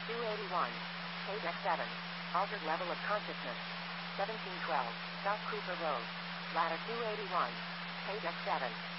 281. Page F7. Altered level of consciousness. 1712. South Cooper Road. Ladder 281. Page F7.